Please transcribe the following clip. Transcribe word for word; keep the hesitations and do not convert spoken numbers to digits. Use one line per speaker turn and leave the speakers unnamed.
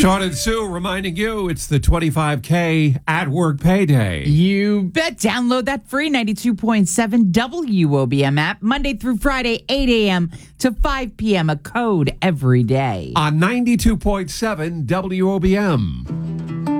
Sean and Sue reminding you it's the twenty-five K at work payday.
You bet. Download that free ninety-two point seven W O B M app Monday through Friday, eight a.m. to five p.m. A code every day.
On ninety-two point seven W O B M.